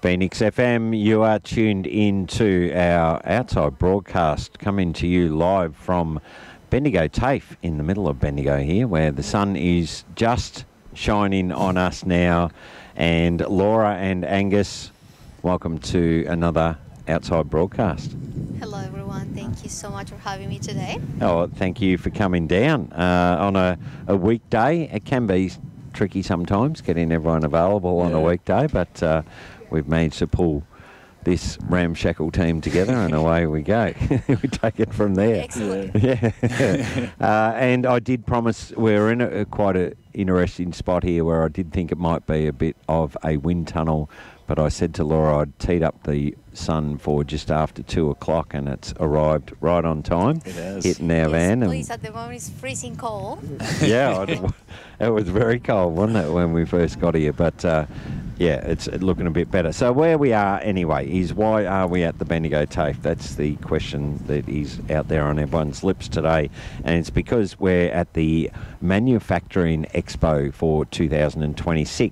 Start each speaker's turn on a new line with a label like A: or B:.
A: Phoenix FM, you are tuned into our outside broadcast coming to you live from Bendigo TAFE in the middle of Bendigo here, where the sun is just shining on us now. And Laura and Angus, welcome to another outside broadcast.
B: Hello everyone, thank you so much for having me today.
A: Oh, thank you for coming down on a weekday. It can be tricky sometimes getting everyone available on a weekday, but we've managed to pull this ramshackle team together and away we go. We take it from there.
B: Excellent.
A: Yeah. And I did promise we're in quite an interesting spot here where I did think it might be a bit of a wind tunnel, but I said to Laura I'd teed up the sun for just after 2 o'clock and it's arrived right on time.
C: It has.
A: Hitting our van.
B: Please, at the moment it's freezing cold.
A: Yeah, it was very cold, wasn't it, when we first got here? But yeah, it's looking a bit better. So where we are anyway is, why are we at the Bendigo TAFE? That's the question that is out there on everyone's lips today. And it's because we're at the Manufacturing Expo for 2026.